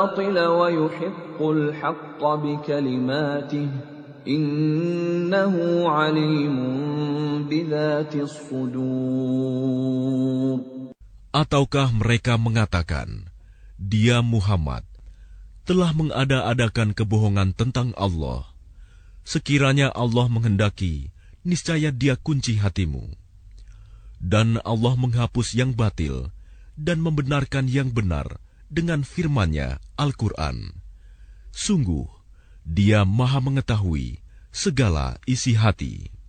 الباطل ويحق الحق بكلماته إنه عليم بذات الصدور. Ataukah mereka mengatakan, dia Muhammad telah mengada-adakan kebohongan tentang Allah. Sekiranya Allah menghendaki, niscaya Dia kunci hatimu. Dan Allah menghapus yang batil dan membenarkan yang benar dengan firman-Nya Al-Quran. Sungguh, Dia Maha mengetahui segala isi hati.